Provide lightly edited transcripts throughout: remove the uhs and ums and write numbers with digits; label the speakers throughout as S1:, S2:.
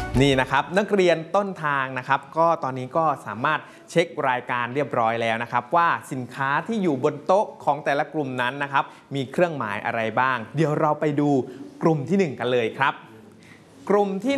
S1: นี่นะครับนักเรียนต้นทางนะครับก็ตอนนี้ก็สามารถเช็ครายการเรียบร้อยแล้วนะครับว่าสินค้าที่อยู่บนโต๊ะของแต่ละกลุ่มนั้นนะครับมีเครื่องหมายอะไรบ้างเดี๋ยวเราไปดูกลุ่มที่1กันเลยครับกลุ่มที่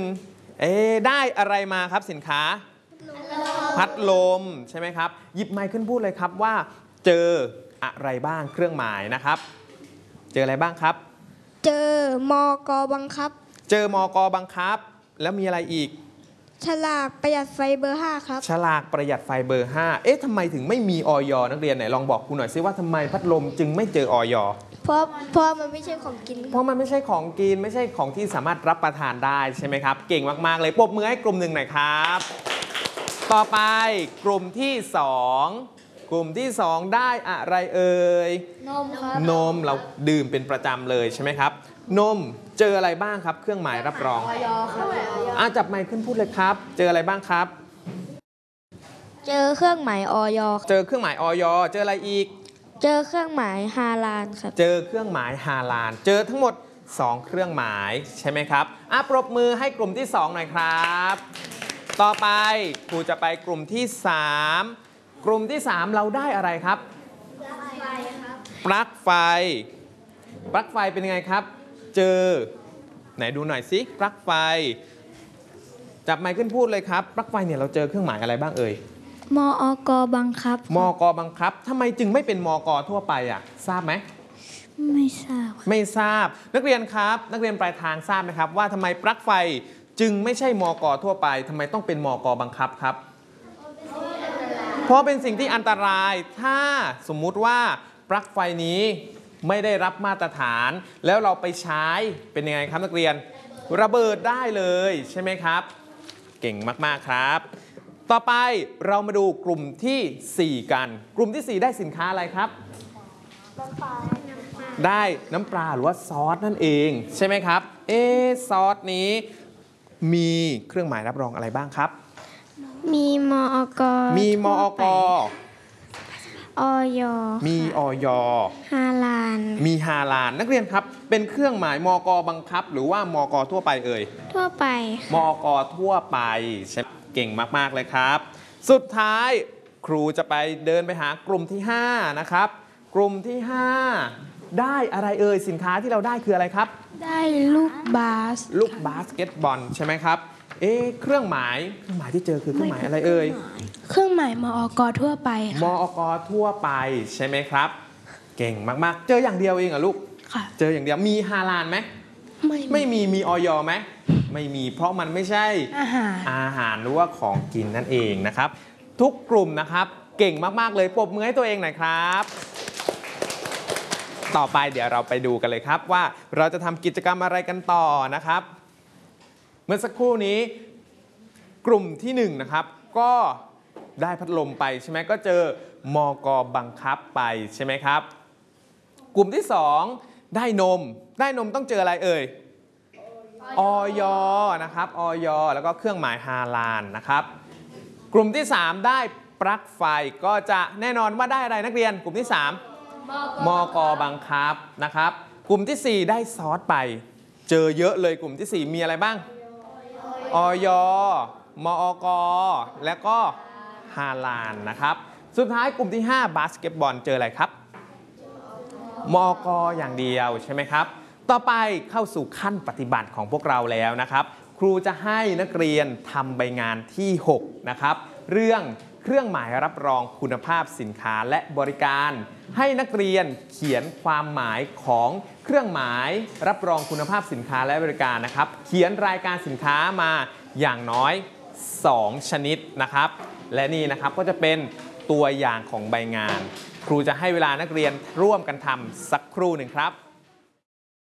S1: 1ได้อะไรมาครับสินค้าพัดลมใช่ไหมครับหยิบไมค์ขึ้นพูดเลยครับว่าเจออะไรบ้างเครื่องหมายนะครับเจออะไรบ้างครับ
S2: เจอมก.บังคับ
S1: เจอมก.บังคับแล้วมีอะไรอีก
S2: ฉลากประหยัดไฟเบอร์ 5ครับ
S1: ฉลากประหยัดไฟเบอร์ 5ทำไมถึงไม่มีอย.นักเรียนไหนลองบอกครูหน่อยซิว่าทำไมพัดลมจึงไม่เจออย.
S2: เพราะมันไม่ใช่ของกิน
S1: เพราะมันไม่ใช่ของกินไม่ใช่ของที่สามารถรับประทานได้ใช่ไหมครับเก่งมากๆเลยปรบมือให้กลุ่ม1หน่อยครับต่อไปกลุ่มที่2กลุ่มที่2ได้อะไรเอ่ย
S2: นมครับ
S1: นมเราดื่มเป็นประจำเลยใช่ไหมครับนมเจออะไรบ้างครับเครื่องหมายรับรอง
S2: อยครับ
S1: จับไมค์ขึ้นพูดเลยครับเจออะไรบ้างครับ
S2: เจอเครื่องหมายอย
S1: เจอเครื่องหมายอย เจออะไรอีก
S2: เจอเครื่องหมายฮาลาลครับ
S1: เจอเครื่องหมายฮาลาลเจอทั้งหมด2เครื่องหมายใช่ไหมครับปรบมือให้กลุ่มที่2หน่อยครับต่อไปครูจะไปกลุ่มที่3กลุ่มที่3เราได้อะไรครับปลั๊กไฟปลั๊กไฟเป็นยังไงครับเจอไหนดูหน่อยสิปลั๊กไฟจับไมค์ขึ้นพูดเลยครับปลั๊กไฟเนี่ยเราเจอเครื่องหมายอะไรบ้างเอ่ย
S2: มอก.บังคับ
S1: มก.บังคับทำไมจึงไม่เป็นมก.ทั่วไปทราบไหม
S2: ไม่ทราบ
S1: ไม่ทราบนักเรียนครับนักเรียนปลายทางทราบไหมครับว่าทำไมปลั๊กไฟจึงไม่ใช่มก.ทั่วไปทำไมต้องเป็นมก.บังคับครับเพราะเป็นสิ่งที่อันตรายถ้าสมมุติว่าปลั๊กไฟนี้ไม่ได้รับมาตรฐานแล้วเราไปใช้เป็นยังไงครับนักเรียนระเบิดได้เลยใช่ไหมครับเก่งมากๆครับต่อไปเรามาดูกลุ่มที่4กันกลุ่มที่4ได้สินค้าอะไรครับได้น้ำปลาหรือว่าซอสนั่นเองใช่ไหมครับซอสนี้มีเครื่องหมายรับรองอะไรบ้างครับ
S2: มีมอก.
S1: มีมอก.
S2: อย.
S1: มีอย.
S2: ฮาลาล
S1: มีฮาลาลนักเรียนครับเป็นเครื่องหมายมก.บังคับหรือว่ามก.ทั่วไปเอ่ย
S2: ทั่วไป
S1: มก.ทั่วไปใช่เก่งมากๆเลยครับสุดท้ายครูจะไปเดินไปหากลุ่มที่5นะครับกลุ่มที่5ได้อะไรเอ่ยสินค้าที่เราได้คืออะไรครับ
S2: ได้ลูกบา
S1: สเกตบอลใช่ไหมครับเครื่องหมายที่เจอคือเครื่องหมายอะไรเอ่ย
S2: เครื่องหมายมอก.ทั่วไป
S1: มอก.ทั่วไปใช่ไหมครับเก่งมากๆเจออย่างเดียวเองเหรอลูก
S2: ค่ะ
S1: เจออย่างเดียวมีฮาลาลไหมไม่มีอย.ไหมไม่มีเพราะมันไม่ใช่อาหารหรือว่าของกินนั่นเองนะครับทุกกลุ่มนะครับเก่งมากๆเลยปรบมือให้ตัวเองหน่อยครับต่อไปเดี๋ยวเราไปดูกันเลยครับว่าเราจะทำกิจกรรมอะไรกันต่อนะครับเมื่อสักครู่นี้กลุ่มที่1นะครับก็ได้พัดลมไปใช่ไหมก็เจอมก.บังคับไปใช่ไหมครับกลุ่มที่2ได้นมต้องเจออะไรเอ่ยอย.นะครับอย.แล้วก็เครื่องหมายฮาลาลนะครับกลุ่มที่3ได้ปลั๊กไฟก็จะแน่นอนว่าได้อะไรนักเรียนกลุ่มที่3มก.บังคับนะครับกลุ่มที่4ได้ซอสไปเจอเยอะเลยกลุ่มที่4มีอะไรบ้างอย.มอก.และก็ฮาลาลนะครับสุดท้ายกลุ่มที่5บาสเกตบอลเจออะไรครับมก.อย่างเดียวใช่ไหมครับต่อไปเข้าสู่ขั้นปฏิบัติของพวกเราแล้วนะครับครูจะให้นักเรียนทำใบงานที่6นะครับเรื่องเครื่องหมายรับรองคุณภาพสินค้าและบริการให้นักเรียนเขียนความหมายของเครื่องหมายรับรองคุณภาพสินค้าและบริการนะครับเขียนรายการสินค้ามาอย่างน้อย2ชนิดนะครับและนี่นะครับก็จะเป็นตัวอย่างของใบงานครูจะให้เวลานักเรียนร่วมกันทำสักครู่หนึ่งครับ